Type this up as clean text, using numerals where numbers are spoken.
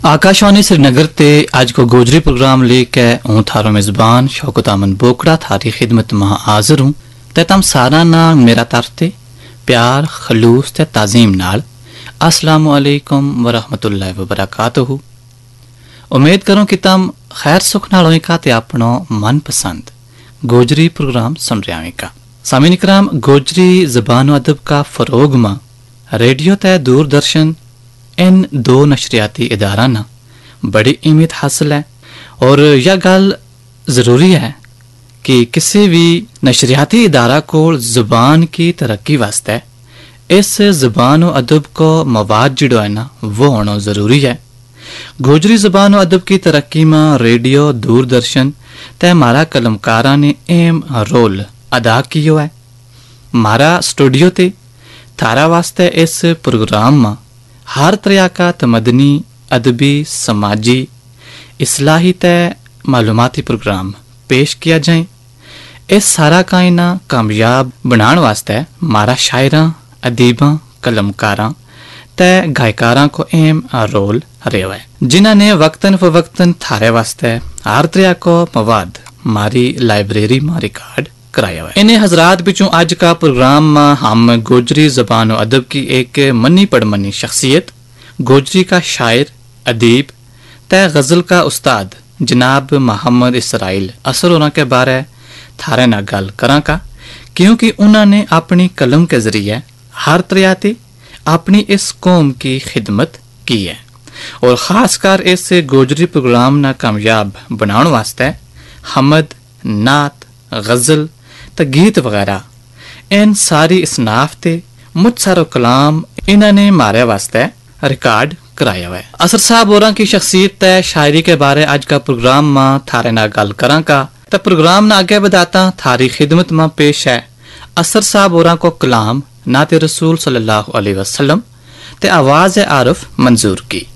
आकाशवाणी श्रीनगर ते आज को गोजरी प्रोग्राम लेके हूँ थारो मेजबान शौकत अमन बोकड़ा थारी खिदमत में हाजिर हूँ ते तम सारा ना मेरा तरते प्यार खलूस ते ताजीम नाल अस्सलामु अलैकुम व रहमतुल्लाहि व बरकातहू। उम्मीद करूँ कि तम खैर सुख नाल होएगा ते अपनो मनपसंद गोजरी प्रोग्राम सुन रहे होएगा। सामीन इकराम, गोजरी ज़बान व अदब का फरोग में रेडियो ते दूरदर्शन इन दो नशरियाती इदारा ना बड़ी अहमियत हासिल है और यह गल ज़रूरी है कि किसी भी नशरियाती इदारा को ज़ुबान की तरक्की वास्ते इस ज़बान व अदब को मवाद जिड़ो है ना वो होना ज़रूरी है। गोजरी ज़बान व अदब की तरक्की में रेडियो दूरदर्शन ते हमारा कलमकारा ने अहम रोल अदा किया है। हमारा स्टूडियो ते थारा वास्ते इस प्रोग्राम में हर तरह का तमदनी अदबी समाजी इस्लाही ते मालूमाती प्रोग्राम पेश किया जाए। इस सारा कायना कामयाब बनाने वास्ते हमारा शायरा अदीबा कलमकारा ते गायकारा को अहम रोल रहा है, जिन्हों ने वक्तन फवक्तन थारे वास्ते हर तरह को मवाद हमारी लाइब्रेरी में रिकॉर्ड कराया है। इन्हें हजरात बिचों आज का प्रोग्राम में हम गोजरी ज़बान व अदब की एक मनी पड़मनी शख्सियत गोजरी का शायर अदीब ते गज़ल का उस्ताद जनाब मोहम्मद इसराइल असर होना के बारे थारे ना गल करा का, क्योंकि उन्होंने अपनी कलम के जरिए हर तरह से अपनी इस कौम की खिदमत की है और ख़ासकर इस गोजरी प्रोग्राम ना कामयाब बनाने वास्ते हमद नात गज़ल तो गीत वगैरह इन सारी इसनाफ ते मुझ सारो कलाम इन्होंने मारे वास्ते रिकॉर्ड कराया हुआ है। असर साहब और की शख्सियत तय शायरी के बारे आज का प्रोग्राम में थारे ना गल करा का, तो प्रोग्राम ना आगे बताता थारी खिदमत में पेश है असर साहब और को कलाम नाते रसूल सल्लल्लाहु अलैहि वसल्लम ते आवाज़ आरफ मंजूर की।